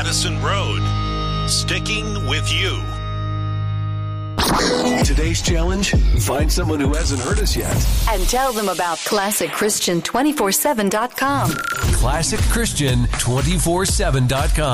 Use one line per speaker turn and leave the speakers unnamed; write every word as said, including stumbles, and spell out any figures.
Madison Road. Sticking with you.
Today's challenge, find someone who hasn't heard us yet.
And tell them about Classic Christian two forty-seven dot com.
Classic Christian two forty-seven dot com.